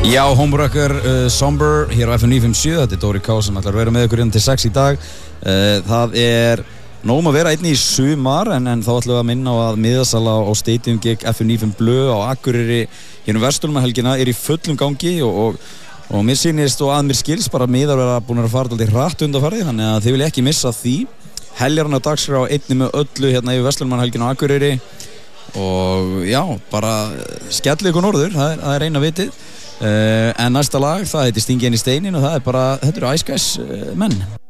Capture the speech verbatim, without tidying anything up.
Já, Homewrecker, uh, Somber, hér á F M níu fimm sjö, þetta er Dóri K sem ætlar að vera með ykkur hérna til sex í dag. Uh, það er nóg að vera einni í sumar, en, en þá ætlum við að minna á að miðasala á Stadium Gig F M níu fimm Blö á Akureyri hérna Vestlunum að helgina er í fullum gangi og, og, og mér sýnist og að mér skils bara miðar vera búin að fara alltaf hratt undanfarið, þannig að þið vilja ekki missa því. Heljarinn á dagskrá einni með öllu hérna yfir Vestlunum að helgina á Akureyri og já, bara skellið ykkur norður, það er, það er eina vitið. Uh, en næsta lag, það heitir Stingi inn í steinin og það er bara, þetta eru Ice Guys uh, menn.